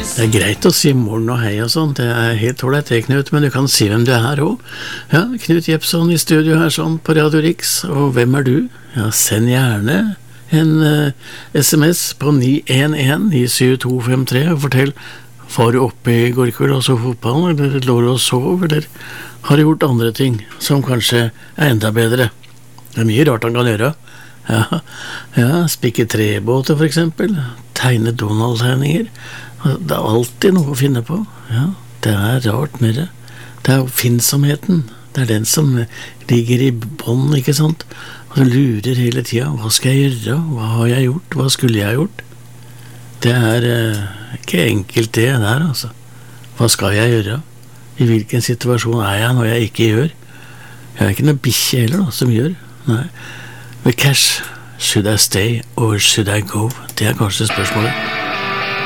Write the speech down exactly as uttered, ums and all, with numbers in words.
Det er greit å si morgen og hei og sånn, det er helt hårdt det, Knut, men du kan si hvem du er også. Ja, Knut Jepson i studio her sånn på Radio Rix, og hvem er du? Ja, send gjerne en uh, sms på ni en en ni syv to fem tre og fortell, var du oppe i går kveld og så fotballen, eller lå du og sov, eller har du gjort andre ting som kanskje er enda bedre? Det er mye rart han kan gjøre. Ja, ja, spikke trebåter for eksempel, tegne Donald-tegninger. Det er alltid noe å finne på. Ja, det er rart med det. Det er oppfinnsomheten. Det er den som ligger i bånd, ikke sant? Og så lurer hele tiden. Hva skal jeg gjøre? Hva har jeg gjort? Hva skulle jeg gjort? Det er eh, ikke enkelt det der, altså. Hva skal jeg gjøre? I hvilken situasjon er jeg når jeg ikke gjør? Jeg er ikke noe bikkje heller da, som gjør. Nei. Med cash, should I stay or should I go? Det er kanskje spørsmålet.